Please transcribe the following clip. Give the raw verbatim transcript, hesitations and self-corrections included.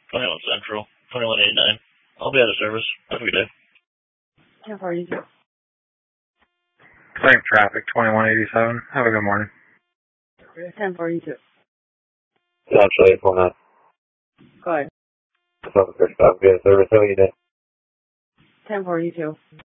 twenty-one Central, twenty-one eighty-nine. I'll be out of service. Have a good day. ten forty-two. Same traffic, twenty-one eighty-seven. Have a good morning. ten forty-two. Central eight four nine. Go ahead. Southern First Stop, be out of service. Have a good day. ten forty-two.